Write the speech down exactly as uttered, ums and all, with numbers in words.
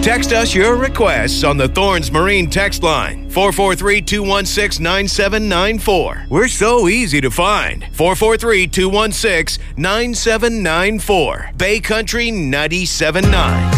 Text us your requests on the Thorns Marine text line, four four three, two one six, nine seven nine four. We're so easy to find. four four three, two one six, nine seven nine four. Bay Country ninety-seven point nine.